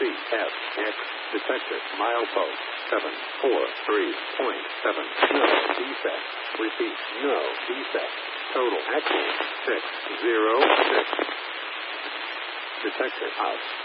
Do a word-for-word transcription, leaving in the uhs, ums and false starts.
C F X. Detected. Milepost seven four three point seven. No defect. Repeat. No defect. Total accuracy six zero six. Detected. Out.